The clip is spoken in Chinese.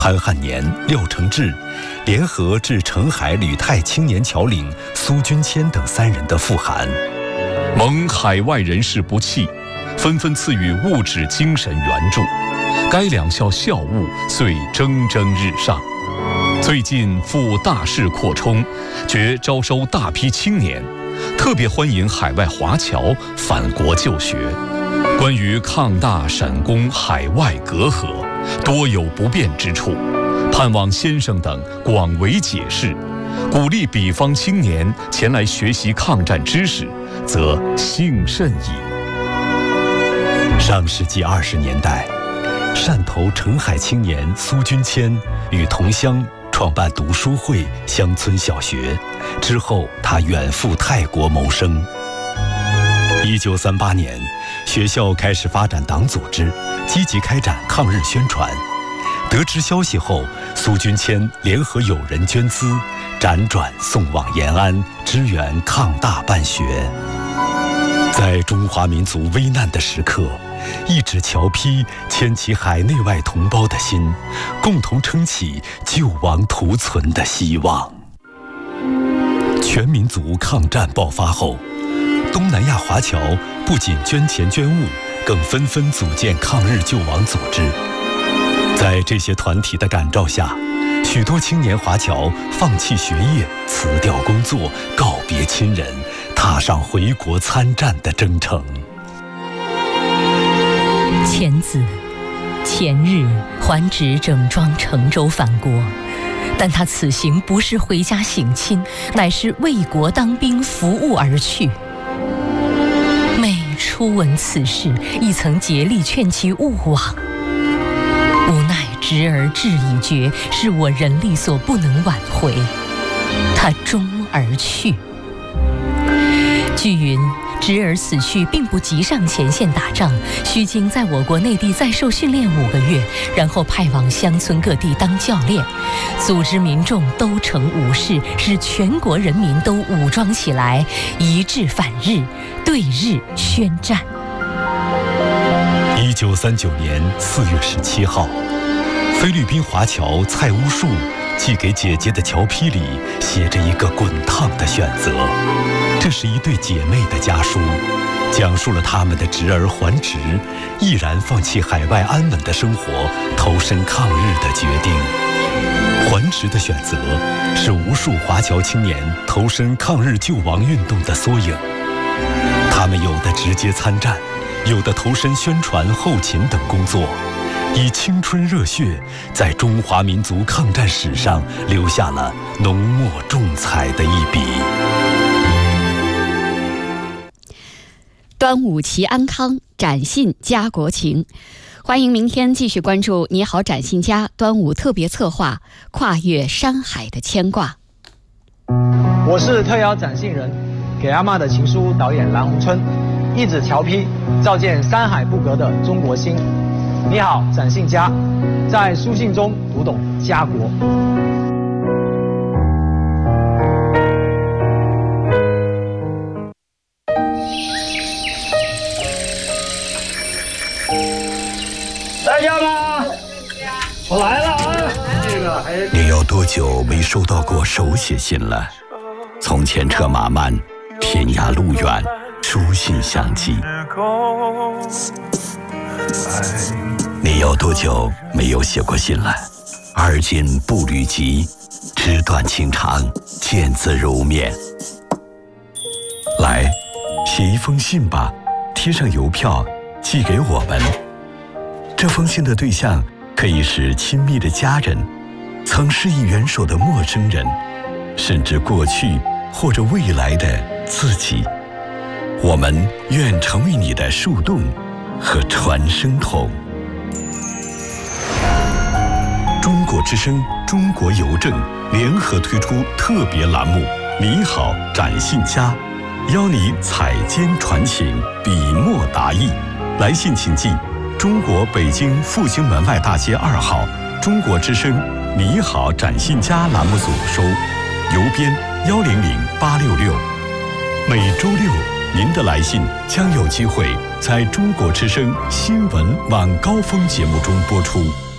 潘汉年、廖承志联合致澄海旅泰青年侨领苏君谦等3人的复函， 蒙海外人士不弃，纷纷赐予物质精神援助。该2校校务遂蒸蒸日上。最近复大势扩充，决招收大批青年，特别欢迎海外华侨返国就学。关于抗大陕公海外隔阂，多有不便之处，盼望先生等广为解释，鼓励彼方青年前来学习抗战知识，则幸甚矣。 上世纪20年代，汕头澄海青年苏君谦与同乡创办读书会乡村小学，之后他远赴泰国谋生。1938年，学校开始发展党组织，积极开展抗日宣传。得知消息后，苏君谦联合友人捐资，辗转送往延安，支援抗大办学。在中华民族危难的时刻，一纸侨批牵起海内外同胞的心，共同撑起救亡图存的希望。全民族抗战爆发后，东南亚华侨不仅捐钱捐物，更纷纷组建抗日救亡组织。在这些团体的感召下，许多青年华侨放弃学业，辞掉工作，告别亲人，踏上回国参战的征程。 钱子前日还职整装成舟返国，但他此行不是回家省亲，乃是为国当兵服务而去。妹初闻此事，亦曾竭力劝其勿往，无奈侄儿志已决，是我人力所不能挽回，他终而去。据云，侄儿死去并不急上前线打仗，须经在我国内地再受训练5个月，然后派往乡村各地当教练，组织民众都成武士，使全国人民都武装起来，一致反日，对日宣战。 1939年4月17号，菲律宾华侨蔡乌树寄给姐姐的侨批里写着一个滚烫的选择。这是一对姐妹的家书，讲述了他们的侄儿还职，毅然放弃海外安稳的生活，投身抗日的决定。还职的选择是无数华侨青年投身抗日救亡运动的缩影。他们有的直接参战，有的投身宣传、后勤等工作，以青春热血在中华民族抗战史上留下了浓墨重彩的一笔。 端午祈安康，展信家国情。欢迎明天继续关注《你好，展信家》端午特别策划《跨越山海的牵挂》。 我是特邀展信人，给阿嬷的情书导演蓝洪春，一纸侨批，照见山海不隔的中国心。你好，展信家，在书信中读懂家国。在家吗？我来了啊！ 你有多久没收到过手写信了？从前车马慢，天涯路远，书信相寄。你有多久没有写过信了？而今步履急，纸短情长，见字如面。来，写一封信吧，贴上邮票，寄给我们。这封信的对象可以是亲密的家人，曾施以援手的陌生人，甚至过去或者未来的自己。我们愿成为你的树洞和传声筒。中国之声、中国邮政联合推出特别栏目《你好，展信家》，邀你采笺传情，笔墨达意。来信请寄中国北京复兴门外大街2号中国之声你好展信家栏目组收，邮编100866。每周六，您的来信将有机会在中国之声新闻晚高峰节目中播出。